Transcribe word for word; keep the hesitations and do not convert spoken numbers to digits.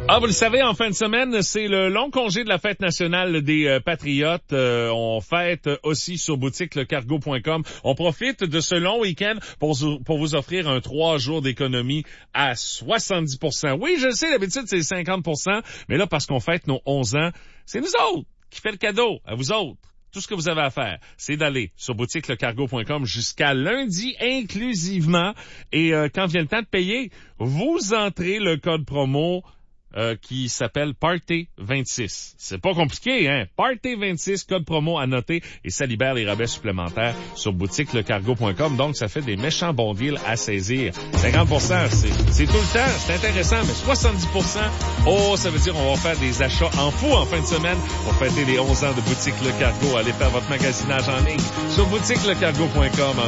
Ah, vous le savez, en fin de semaine, c'est le long congé de la fête nationale des euh, Patriotes. Euh, on fête aussi sur boutique le cargo point com. On profite de ce long week-end pour, pour vous offrir un trois jours d'économie à soixante-dix pour cent. Oui, je sais, d'habitude, c'est cinquante pour cent, mais là, parce qu'on fête nos onze ans, c'est nous autres qui fait le cadeau à vous autres. Tout ce que vous avez à faire, c'est d'aller sur boutique le cargo point com jusqu'à lundi inclusivement. Et euh, quand vient le temps de payer, vous entrez le code promo Euh, qui s'appelle Party vingt-six. C'est pas compliqué, hein? Party vingt-six, code promo à noter, et ça libère les rabais supplémentaires sur boutique le cargo point com. Donc, ça fait des méchants bons deals à saisir. cinquante pour cent, c'est, c'est tout le temps, c'est intéressant, mais soixante-dix pour cent, oh, ça veut dire on va faire des achats en fou en fin de semaine pour fêter les onze ans de boutique Le Cargo. Allez faire votre magasinage en ligne sur boutique le cargo point com.